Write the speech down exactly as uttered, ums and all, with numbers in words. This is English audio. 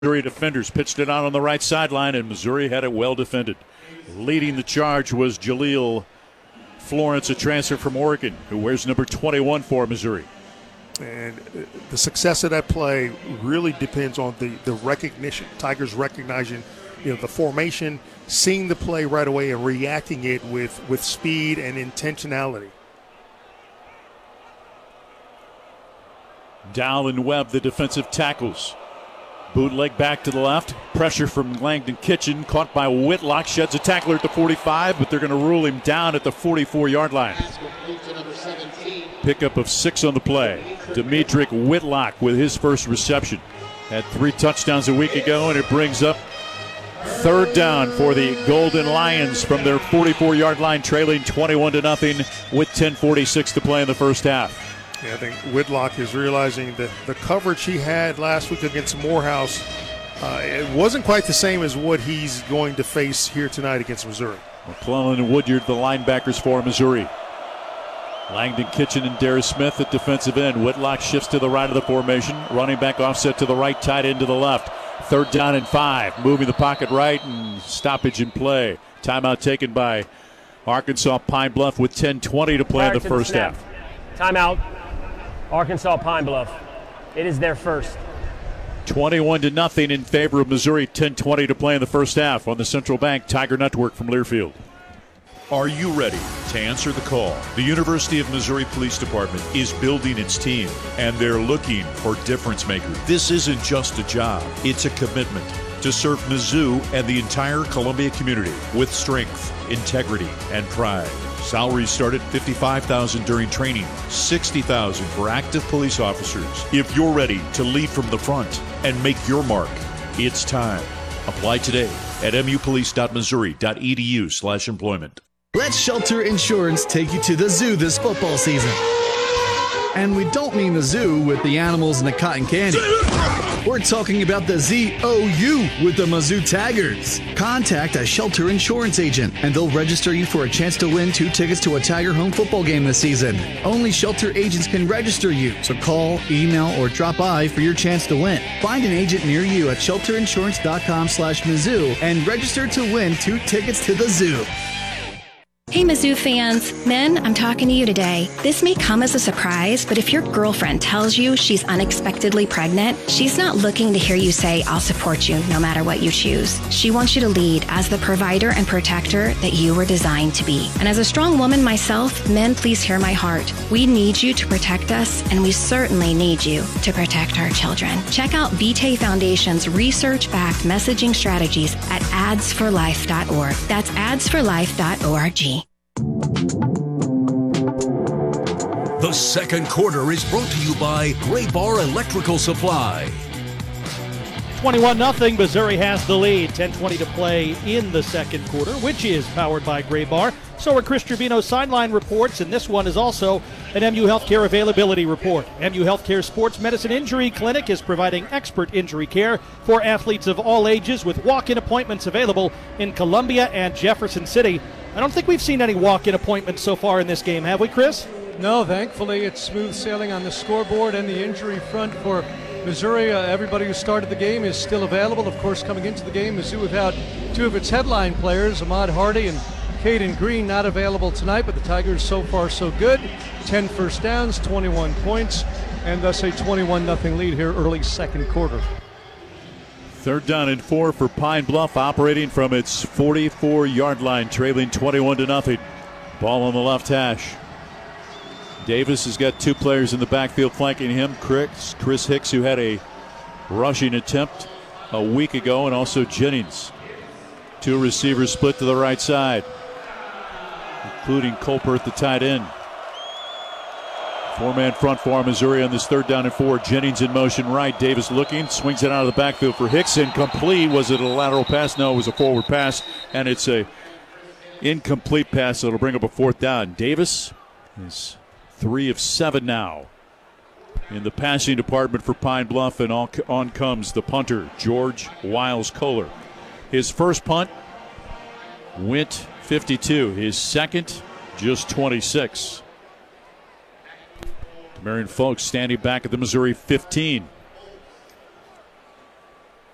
Missouri defenders pitched it out on the right sideline, and Missouri had it well defended. Leading the charge was Jaleel Florence, a transfer from Oregon, who wears number twenty-one for Missouri. And the success of that play really depends on the, the recognition. Tigers recognizing, you know, the formation, seeing the play right away and reacting it with, with speed and intentionality. Dowell and Webb, the defensive tackles. Bootleg back to the left. Pressure from Langdon Kitchen. Caught by Whitlock. Sheds a tackler at the forty-five, but they're going to rule him down at the forty-four-yard line. Pickup of six on the play. Demetric Whitlock with his first reception. Had three touchdowns a week ago, and it brings up third down for the Golden Lions from their forty-four-yard line, trailing twenty-one to nothing with ten forty-six to play in the first half. Yeah, I think Whitlock is realizing that the coverage he had last week against Morehouse, uh, it wasn't quite the same as what he's going to face here tonight against Missouri. McClellan and Woodyard, the linebackers for Missouri. Langdon Kitchen and Darius Smith at defensive end. Whitlock shifts to the right of the formation. Running back offset to the right, tight end to the left. Third down and five. Moving the pocket right and stoppage in play. Timeout taken by Arkansas Pine Bluff with ten twenty to play in the first half. Timeout. Arkansas Pine Bluff. It is their first. twenty-one to nothing in favor of Missouri. ten twenty to play in the first half on the Central Bank Tiger Network from Learfield. Are you ready to answer the call? The University of Missouri Police Department is building its team, and they're looking for difference makers. This isn't just a job, it's a commitment to serve Mizzou and the entire Columbia community with strength, integrity, and pride. Salaries start at fifty-five thousand dollars during training, sixty thousand dollars for active police officers. If you're ready to lead from the front and make your mark, it's time. Apply today at mupolice.missouri.edu slash employment. Let Shelter Insurance take you to the zoo this football season. And we don't mean the zoo with the animals and the cotton candy. We're talking about the Z O U with the Mizzou Tigers. Contact a Shelter Insurance agent, and they'll register you for a chance to win two tickets to a Tiger home football game this season. Only Shelter agents can register you, so call, email, or drop by for your chance to win. Find an agent near you at shelterinsurance.com slash Mizzou and register to win two tickets to the zoo. Hey Mizzou fans, men, I'm talking to you today. This may come as a surprise, but if your girlfriend tells you she's unexpectedly pregnant, she's not looking to hear you say, I'll support you no matter what you choose. She wants you to lead as the provider and protector that you were designed to be. And as a strong woman myself, men, please hear my heart. We need you to protect us, and we certainly need you to protect our children. Check out Vitae Foundation's research-backed messaging strategies at ads for life dot org. That's ads for life dot org. The second quarter is brought to you by Gray Bar Electrical Supply. twenty-one nothing, Missouri has the lead. ten twenty to play in the second quarter, which is powered by Gray Bar. So are Chris Trevino's sideline reports, and this one is also an M U Healthcare availability report. M U Healthcare Sports Medicine Injury Clinic is providing expert injury care for athletes of all ages with walk-in appointments available in Columbia and Jefferson City. I don't think we've seen any walk-in appointments so far in this game, have we, Chris? No, thankfully it's smooth sailing on the scoreboard and the injury front for Missouri. Uh, everybody who started the game is still available. Of course, coming into the game, Mizzou have had two of its headline players, Ahmad Hardy and Caden Green, not available tonight, but the Tigers so far so good. ten first downs, twenty-one points, and thus a twenty-one nothing lead here early second quarter. Third down and four for Pine Bluff, operating from its forty-four-yard line, trailing twenty-one to nothing. Ball on the left hash. Davis has got two players in the backfield flanking him. Chris, Chris Hicks, who had a rushing attempt a week ago, and also Jennings. Two receivers split to the right side, including Colpert, the tight end. Four-man front for Missouri on this third down and four. Jennings in motion right. Davis looking, swings it out of the backfield for Hicks. Incomplete. Was it a lateral pass? No, it was a forward pass, and it's a incomplete pass, so it'll bring up a fourth down. Davis is three of seven now in the passing department for Pine Bluff, and on comes the punter, George Wiles-Kohler. His first punt went fifty-two. His second, just twenty-six. Marion Folks standing back at the Missouri fifteen.